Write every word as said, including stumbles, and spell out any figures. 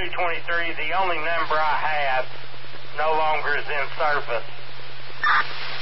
three twenty-three, the only number I have, no longer is in service.